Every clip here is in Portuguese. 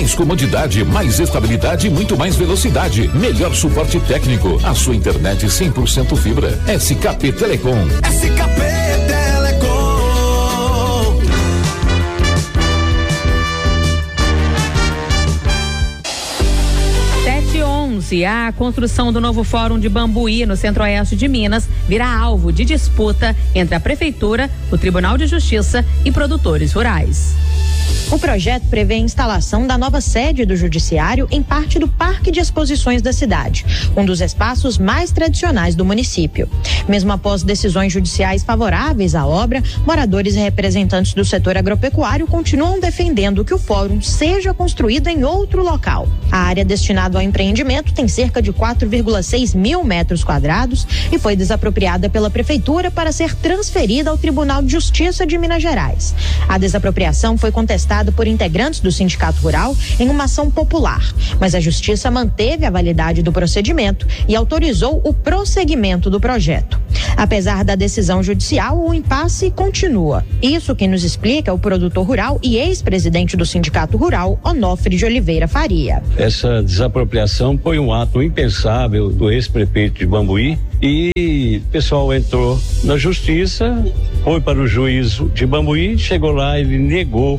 Mais comodidade, mais estabilidade e muito mais velocidade. Melhor suporte técnico. A sua internet 100% fibra. SKP Telecom. SKP Telecom. A construção do novo Fórum de Bambuí no Centro-Oeste de Minas virá alvo de disputa entre a Prefeitura, o Tribunal de Justiça e produtores rurais. O projeto prevê a instalação da nova sede do Judiciário em parte do Parque de Exposições da cidade, um dos espaços mais tradicionais do município. Mesmo após decisões judiciais favoráveis à obra, moradores e representantes do setor agropecuário continuam defendendo que o fórum seja construído em outro local. A área destinada ao empreendimento tem cerca de 4,6 mil metros quadrados e foi desapropriada pela Prefeitura para ser transferida ao Tribunal de Justiça de Minas Gerais. A desapropriação foi contestada por integrantes do Sindicato Rural em uma ação popular, mas a Justiça manteve a validade do procedimento e autorizou o prosseguimento do projeto. Apesar da decisão judicial, o impasse continua. Isso quem nos explica é o produtor rural e ex-presidente do Sindicato Rural, Onofre de Oliveira Faria. Essa desapropriação foi um ato impensável do ex-prefeito de Bambuí e o pessoal entrou na justiça, foi para o juízo de Bambuí, chegou lá, ele negou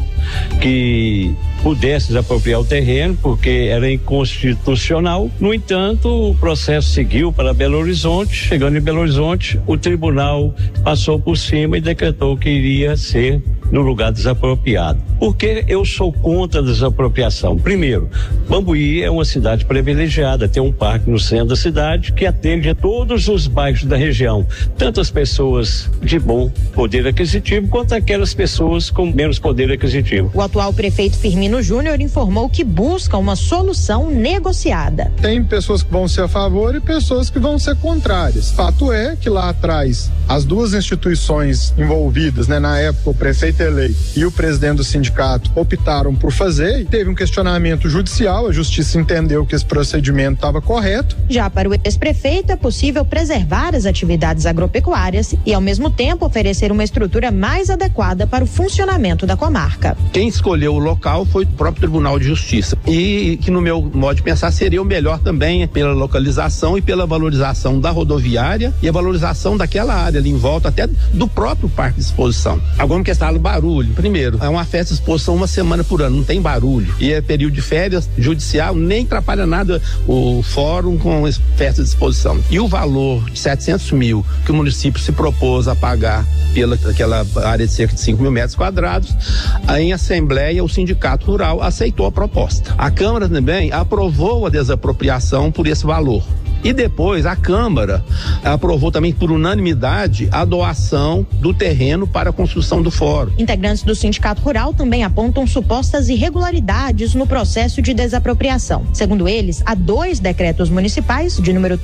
que pudesse desapropriar o terreno porque era inconstitucional. No entanto, o processo seguiu para Belo Horizonte. Chegando em Belo Horizonte, o tribunal passou por cima e decretou que iria ser no lugar desapropriado. Por que eu sou contra a desapropriação? Primeiro, Bambuí é uma cidade privilegiada, tem um parque no centro da cidade que atende a todos os bairros da região, tanto as pessoas de bom poder aquisitivo quanto aquelas pessoas com menos poder aquisitivo. O atual prefeito Firmino Júnior informou que busca uma solução negociada. Tem pessoas que vão ser a favor e pessoas que vão ser contrárias. Fato é que lá atrás as duas instituições envolvidas, na época o prefeito eleito e o presidente do sindicato optaram por fazer e teve um questionamento judicial, a justiça entendeu que esse procedimento estava correto. Já para o ex-prefeito é possível preservar as atividades agropecuárias e ao mesmo tempo oferecer uma estrutura mais adequada para o funcionamento da comarca. Quem escolheu o local foi o próprio Tribunal de Justiça e que no meu modo de pensar seria o melhor também pela localização e pela valorização da rodoviária e a valorização daquela área ali em volta até do próprio parque de exposição. Agora uma questão do barulho, primeiro, é uma festa de exposição uma semana por ano, não tem barulho e é período de férias judicial, nem atrapalha nada o fórum com festa de exposição. E o valor de 700 mil que o município se propôs a pagar pela aquela área de cerca de 5 mil metros quadrados, em assembleia o Sindicato Rural aceitou a proposta. A Câmara também aprovou a desapropriação por esse valor. E depois a Câmara aprovou também por unanimidade a doação do terreno para a construção do fórum. Integrantes do Sindicato Rural também apontam supostas irregularidades no processo de desapropriação. Segundo eles, há 2 decretos municipais de número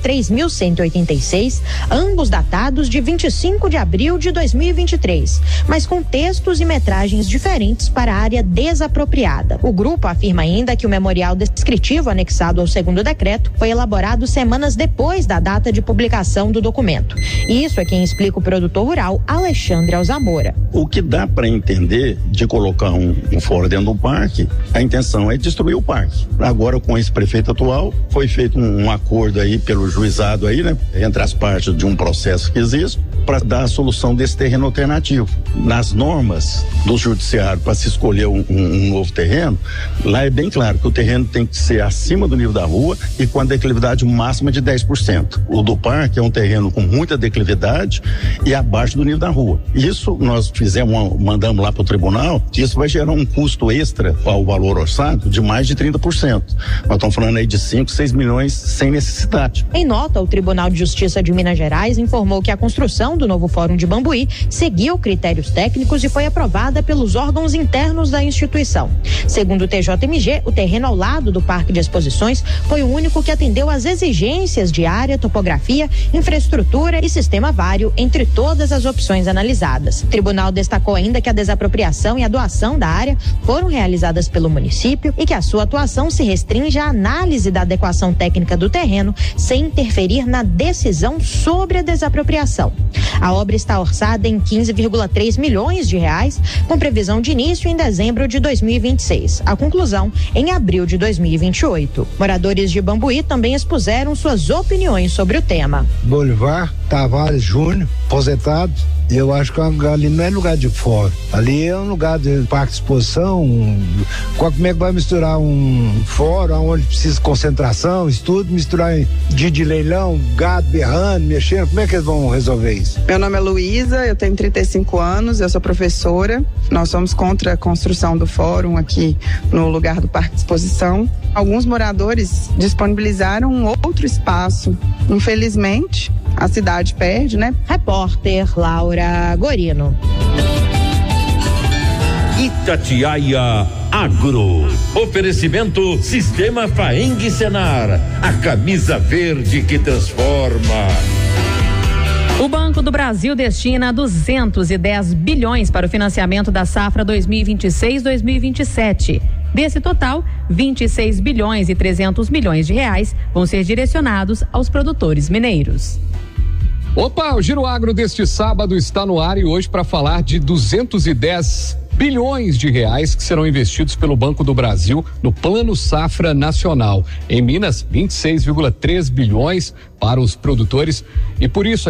3.186, ambos datados de 25 de abril de 2023, mas com textos e metragens diferentes para a área desapropriada. O grupo afirma ainda que o memorial descritivo anexado ao segundo decreto foi elaborado semanas depois da data de publicação do documento. Isso é quem explica o produtor rural Alexandre Alzamora. O que dá para entender de colocar um fórum dentro do parque, a intenção é destruir o parque. Agora, com esse prefeito atual, foi feito um acordo aí pelo juizado aí, entre as partes de um processo que existe, para dar a solução desse terreno alternativo. Nas normas do judiciário para se escolher um novo terreno, lá é bem claro que o terreno tem que ser acima do nível da rua e com a declividade máxima de 10%. O do parque é um terreno com muita declividade e abaixo do nível da rua. Isso nós mandamos lá para o tribunal, que isso vai gerar um custo extra ao valor orçado de mais de 30%. Nós estamos falando aí de 5, 6 milhões sem necessidade. Em nota, o Tribunal de Justiça de Minas Gerais informou que a construção do novo Fórum de Bambuí seguiu critérios técnicos e foi aprovada pelos órgãos internos da instituição. Segundo o TJMG, o terreno ao lado do Parque de Exposições foi o único que atendeu às exigências de área, topografia, infraestrutura e sistema vário, entre todas as opções analisadas. O tribunal destacou ainda que a desapropriação e a doação da área foram realizadas pelo município e que a sua atuação se restringe à análise da adequação técnica do terreno, sem interferir na decisão sobre a desapropriação. A obra está orçada em 15,3 milhões de reais, com previsão de início em dezembro de 2026. A conclusão em abril de 2028. Moradores de Bambuí também expuseram suas opiniões sobre o tema. Bolivar Tavares Júnior, aposentado. Eu acho que ali não é lugar de fórum. Ali é um lugar de parque de exposição. Como é que vai misturar um fórum onde precisa de concentração, estudo, misturar dia de leilão, gado berrando, mexendo? Como é que eles vão resolver isso? Meu nome é Luísa, eu tenho 35 anos, eu sou professora. Nós somos contra a construção do fórum aqui no lugar do parque de exposição. Alguns moradores disponibilizaram um outro espaço. Infelizmente, a cidade perde, né? Repórter Laura Gorino. Itatiaia Agro. Oferecimento Sistema Faeng Senar. A camisa verde que transforma. O Banco do Brasil destina 210 bilhões para o financiamento da safra 2026-2027. Desse total, 26 bilhões e 300 milhões de reais vão ser direcionados aos produtores mineiros. Opa, o Giro Agro deste sábado está no ar e hoje para falar de 210 bilhões de reais que serão investidos pelo Banco do Brasil no Plano Safra Nacional. Em Minas, 26,3 bilhões para os produtores e por isso